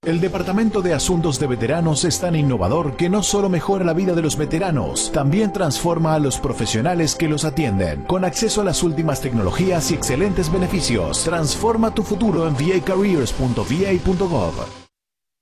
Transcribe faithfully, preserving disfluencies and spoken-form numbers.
El Departamento de Asuntos de Veteranos es tan innovador que no solo mejora la vida de los veteranos, también transforma a los profesionales que los atienden. Con acceso a las últimas tecnologías y excelentes beneficios, transforma tu futuro en v a careers punto v a punto gov.